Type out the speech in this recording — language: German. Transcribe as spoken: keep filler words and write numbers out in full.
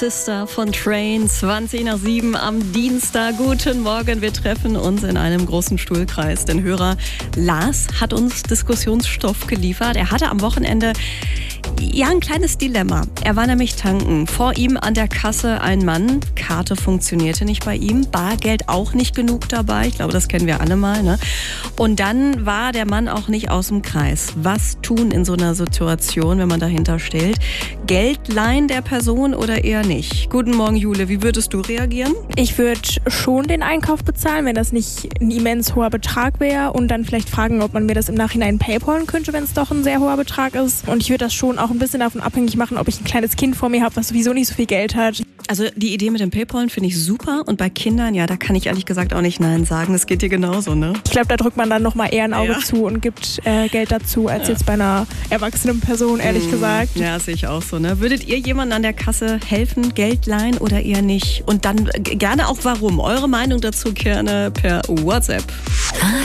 Sister von Train, zwanzig nach sieben am Dienstag. Guten Morgen, wir treffen uns in einem großen Stuhlkreis. Denn Hörer Lars hat uns Diskussionsstoff geliefert. Er hatte am Wochenende ja ein kleines Dilemma. Er war nämlich tanken. Vor ihm an der Kasse ein Mann. Karte funktionierte nicht bei ihm. Bargeld auch nicht genug dabei. Ich glaube, das kennen wir alle mal, ne? Und dann war der Mann auch nicht aus dem Kreis. Was tun in so einer Situation, wenn man dahinter steht? Geld leihen der Person oder eher nicht? Guten Morgen, Jule. Wie würdest du reagieren? Ich würde schon den Einkauf bezahlen, wenn das nicht ein immens hoher Betrag wäre, und dann vielleicht fragen, ob man mir das im Nachhinein paypalen könnte, wenn es doch ein sehr hoher Betrag ist. Und ich würde das schon auch ein bisschen davon abhängig machen, ob ich ein kleines Kind vor mir habe, was sowieso nicht so viel Geld hat. Also die Idee mit dem Paypalen finde ich super, und bei Kindern, ja, da kann ich ehrlich gesagt auch nicht Nein sagen. Das geht dir genauso, ne? Ich glaube, da drückt man dann nochmal eher ein Auge Ja. zu und gibt äh, Geld dazu, als Ja. jetzt bei einer erwachsenen Person, ehrlich Hm, gesagt. Ja, sehe ich auch so, ne? Würdet ihr jemandem an der Kasse helfen, Geld leihen oder eher nicht? Und dann äh, gerne auch warum. Eure Meinung dazu gerne per WhatsApp.